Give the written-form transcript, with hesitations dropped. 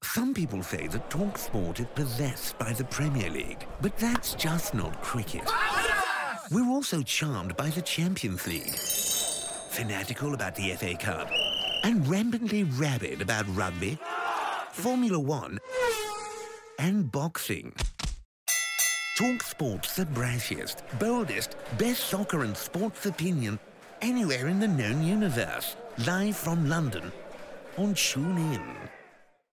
Some people say that TalkSport is possessed by the Premier League, but that's just not cricket. We're also charmed by the Champions League, fanatical about the FA Cup, and rampantly rabid about rugby, Formula One, and boxing. TalkSport's the brashiest, boldest, best soccer and sports opinion anywhere in the known universe. Live from London on TuneIn.